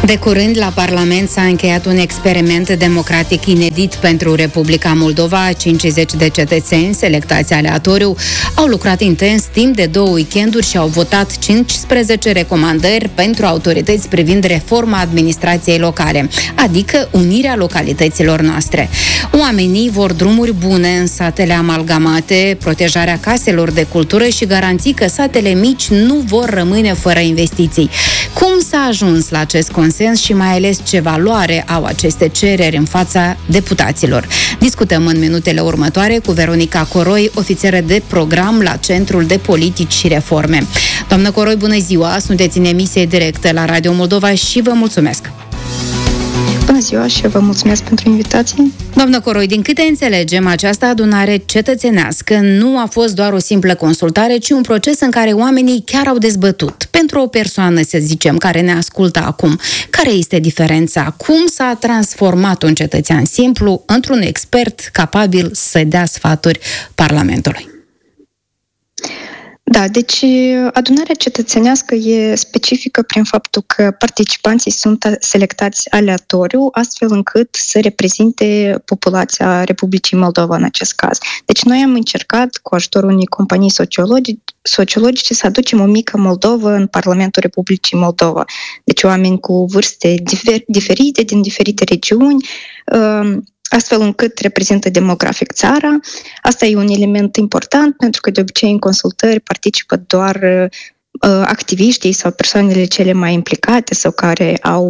De curând, la Parlament s-a încheiat un experiment democratic inedit pentru Republica Moldova. 50 de cetățeni selectați aleatoriu au lucrat intens timp de 2 weekenduri și au votat 15 recomandări pentru autorități privind reforma administrației locale, adică unirea localităților noastre. Oamenii vor drumuri bune în satele amalgamate, protejarea caselor de cultură și garanții că satele mici nu vor rămâne fără investiții. Cum s-a ajuns la acest consens și mai ales ce valoare au aceste cereri în fața deputaților? Discutăm în minutele următoare cu Veronica Coroi, ofițeră de program la Centrul de Politici și Reforme. Doamnă Coroi, bună ziua! Sunteți în emisie directă la Radio Moldova și vă mulțumesc! Bună ziua și vă mulțumesc pentru invitație. Doamnă Coroi, din câte înțelegem, această adunare cetățenească nu a fost doar o simplă consultare, ci un proces în care oamenii chiar au dezbătut. Pentru o persoană, să zicem, care ne ascultă acum, care este diferența? Cum s-a transformat un cetățean simplu într-un expert capabil să dea sfaturi Parlamentului? Da, deci adunarea cetățenească e specifică prin faptul că participanții sunt selectați aleatoriu, astfel încât să reprezinte populația Republicii Moldova în acest caz. Deci noi am încercat, cu ajutorul unei companii sociologice, să aducem o mică Moldovă în Parlamentul Republicii Moldova. Deci oameni cu vârste diferite, din diferite regiuni, astfel încât reprezintă demografic țara. Asta e un element important, pentru că de obicei în consultări participă doar activiștii sau persoanele cele mai implicate sau care au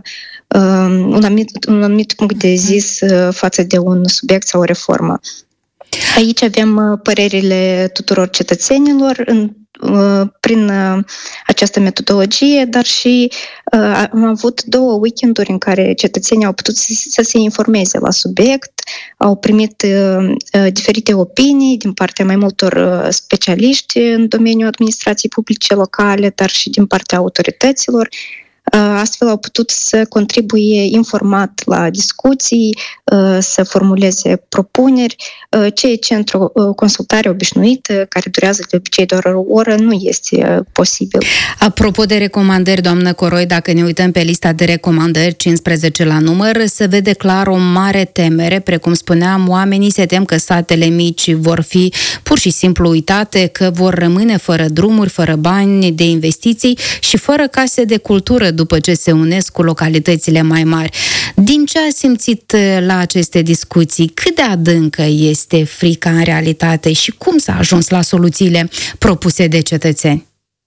un anumit punct de zis față de un subiect sau o reformă. Aici avem părerile tuturor cetățenilor prin această metodologie, dar și am avut 2 weekenduri în care cetățenii au putut să se informeze la subiect, au primit diferite opinii din partea mai multor specialiști în domeniul administrației publice locale, dar și din partea autorităților. Astfel au putut să contribuie informat la discuții, să formuleze propuneri, ceea ce într-o consultare obișnuită, care durează de obicei doar o oră, nu este posibil. Apropo de recomandări, doamnă Coroi, dacă ne uităm pe lista de recomandări, 15 la număr, se vede clar o mare temere. Precum spuneam, oamenii se tem că satele mici vor fi pur și simplu uitate, că vor rămâne fără drumuri, fără bani de investiții și fără case de cultură după ce se unesc cu localitățile mai mari. Din ce a simțit la aceste discuții? Cât de adâncă este frica în realitate și cum s-a ajuns la soluțiile propuse de cetățeni?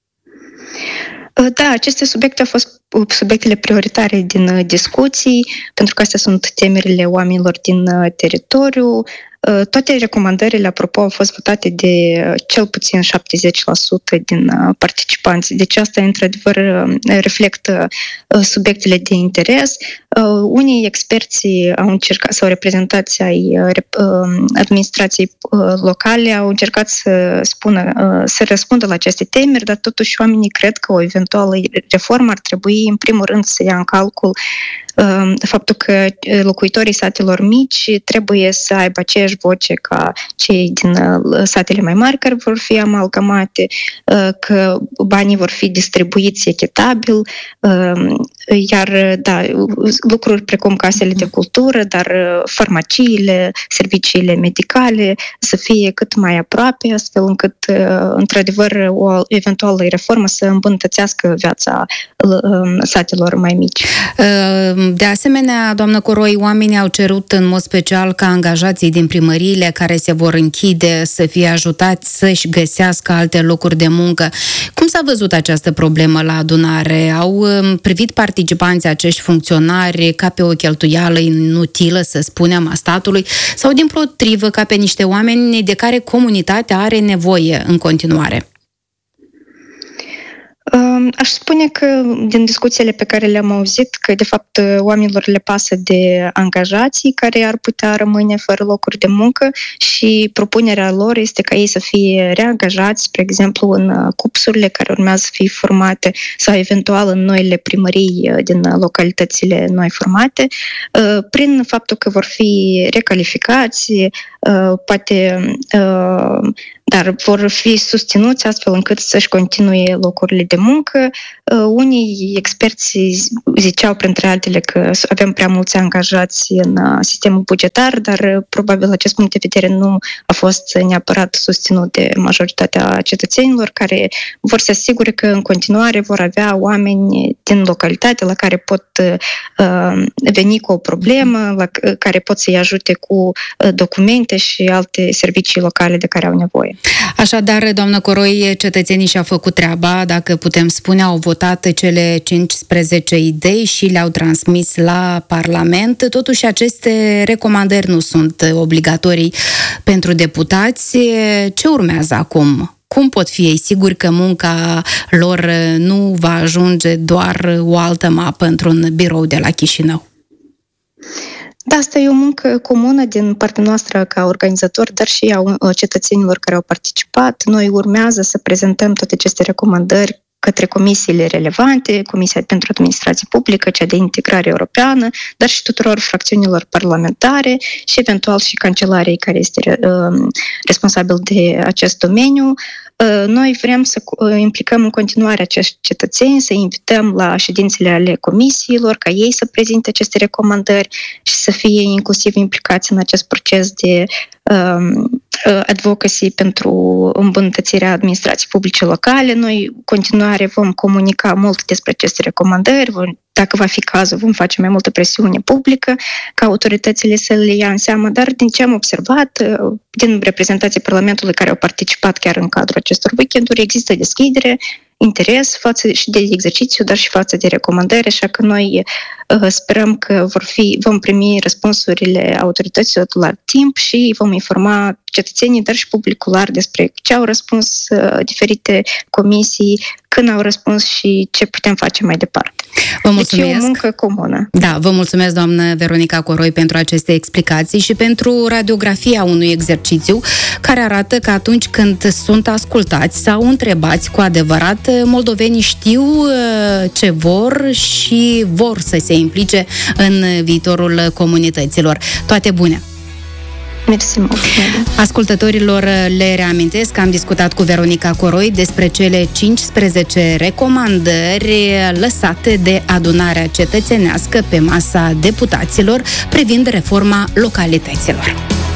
Da, aceste subiecte au fost subiectele prioritare din discuții, pentru că astea sunt temerile oamenilor din teritoriu. Toate recomandările, apropo, au fost votate de cel puțin 70% din participanți. Deci asta, într-adevăr, reflectă subiectele de interes. Unii experți au încercat, sau reprezentanții ai administrației locale au încercat să răspundă la aceste temeri, dar totuși oamenii cred că o eventuală reformă ar trebui, în primul rând, să ia în calcul faptul că locuitorii satelor mici trebuie să aibă aceeași voce ca cei din satele mai mari care vor fi amalgamate, că banii vor fi distribuiți echitabil, iar da, lucruri precum casele de cultură, dar farmaciile, serviciile medicale să fie cât mai aproape, astfel încât, într-adevăr, o eventuală reformă să îmbunătățească viața satelor mai mici. De asemenea, doamnă Coroi, oamenii au cerut în mod special ca angajații din primăriile care se vor închide să fie ajutați să-și găsească alte locuri de muncă. Cum s-a văzut această problemă la adunare? Au privit participanții acești funcționari ca pe o cheltuială inutilă, să spunem, a statului, sau dimpotrivă ca pe niște oameni de care comunitatea are nevoie în continuare? Aș spune că din discuțiile pe care le-am auzit că de fapt oamenilor le pasă de angajații care ar putea rămâne fără locuri de muncă și propunerea lor este ca ei să fie reangajați, spre exemplu, în cupsurile care urmează să fie formate sau eventual în noile primării din localitățile noi formate, prin faptul că vor fi recalificați, poate dar vor fi susținuți astfel încât să-și continue locurile de muncă. Unii experți ziceau, printre altele, că avem prea mulți angajați în sistemul bugetar, dar probabil acest punct de vedere nu a fost neapărat susținut de majoritatea cetățenilor, care vor să asigure că în continuare vor avea oameni din localitate la care pot veni cu o problemă, la care pot să-i ajute cu documente și alte servicii locale de care au nevoie. Așadar, doamnă Coroi, cetățenii și-au făcut treaba, dacă putem spune, au votat cele 15 idei și le-au transmis la Parlament. Totuși, aceste recomandări nu sunt obligatorii pentru deputați. Ce urmează acum? Cum pot fi ei siguri că munca lor nu va ajunge doar o altă mapă într-un birou de la Chișinău? Da, asta e o muncă comună din partea noastră ca organizator, dar și a cetățenilor care au participat. Noi urmează să prezentăm toate aceste recomandări către comisiile relevante, Comisia pentru Administrație Publică, cea de integrare europeană, dar și tuturor fracțiunilor parlamentare și eventual și cancelarei care este responsabil de acest domeniu. Noi vrem să implicăm în continuare acești cetățeni, să invităm la ședințele ale comisiilor, ca ei să prezinte aceste recomandări și să fie inclusiv implicați în acest proces de advocacy pentru îmbunătățirea administrației publice locale. Noi, în continuare, vom comunica mult despre aceste recomandări. Dacă va fi cazul, vom face mai multă presiune publică ca autoritățile să le ia în seamă, dar din ce am observat, din reprezentanții Parlamentului care au participat chiar în cadrul acestor weekenduri, există deschidere, interes față și de exercițiu, dar și față de recomandări, așa că noi sperăm că vom primi răspunsurile autorităților la timp și vom informa cetățenii, dar și publicul larg despre ce au răspuns diferite comisii, când au răspuns și ce putem face mai departe. Vă mulțumesc. Deci e o muncă comună. Da, vă mulțumesc, doamnă Veronica Coroi, pentru aceste explicații și pentru radiografia unui exercițiu care arată că atunci când sunt ascultați sau întrebați cu adevărat, moldovenii știu ce vor și vor să se implice în viitorul comunităților. Toate bune! Mersi mult. Ascultătorilor le reamintesc că am discutat cu Veronica Coroi despre cele 15 recomandări lăsate de adunarea cetățenească pe masa deputaților privind reforma localităților.